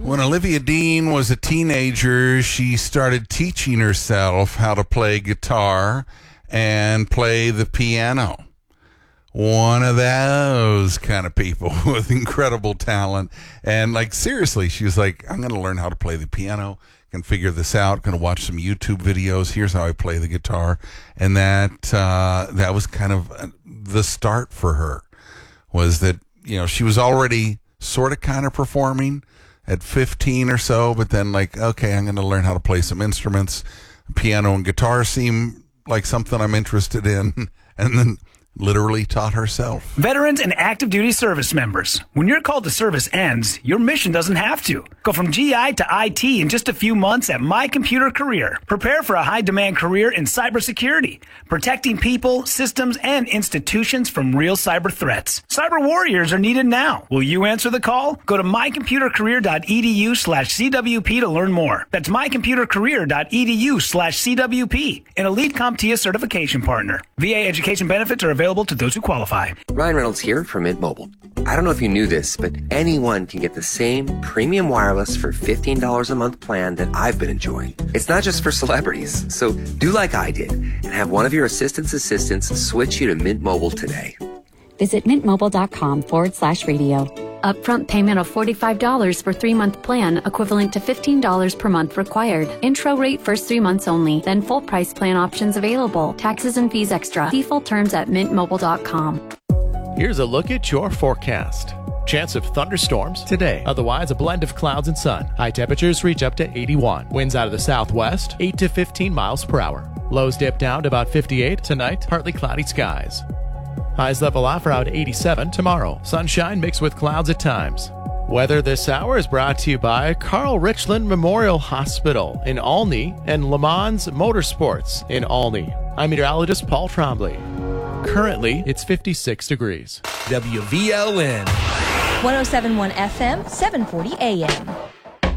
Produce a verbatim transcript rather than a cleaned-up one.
When Olivia Dean was a teenager, she started teaching herself how to play guitar and play the piano. One of those kind of people with incredible talent. And like, seriously, she was like, I'm going to learn how to play the piano, can figure this out, going to watch some YouTube videos. Here's how I play the guitar. And that, uh, that was kind of the start for her, was that, you know, she was already sort of kind of performing at fifteen or so, but then like, okay, I'm going to learn how to play some instruments. Piano and guitar seem like something I'm interested in. And then literally taught herself. Veterans and active duty service members. When your call to service ends, your mission doesn't have to. Go from G I to I T in just a few months at My Computer Career. Prepare for a high-demand career in cybersecurity, protecting people, systems, and institutions from real cyber threats. Cyber warriors are needed now. Will you answer the call? Go to mycomputercareer.edu slash CWP to learn more. That's mycomputercareer.edu slash CWP, an Elite CompTIA certification partner. V A education benefits are available to those who qualify. Ryan Reynolds here from Mint Mobile. I don't know if you knew this, but anyone can get the same premium wireless for fifteen dollars a month plan that I've been enjoying. It's not just for celebrities, so do like I did and have one of your assistant's assistants switch you to Mint Mobile today. Visit mintmobile.com forward slash radio. Upfront payment of forty-five dollars for three-month plan, equivalent to fifteen dollars per month required. Intro rate first three months only, then full price plan options available. Taxes and fees extra. See full terms at mint mobile dot com. Here's a look at your forecast. Chance of thunderstorms today. Otherwise, a blend of clouds and sun. High temperatures reach up to eighty-one. Winds out of the southwest, eight to fifteen miles per hour. Lows dip down to about fifty-eight. Tonight, partly cloudy skies. Highs level off around eighty-seven tomorrow. Sunshine mixed with clouds at times. Weather this hour is brought to you by Carl Richland Memorial Hospital in Olney and Le Mans Motorsports in Olney. I'm meteorologist Paul Trombley. Currently, it's fifty-six degrees. W V L N one oh seven point one F M, seven forty A M.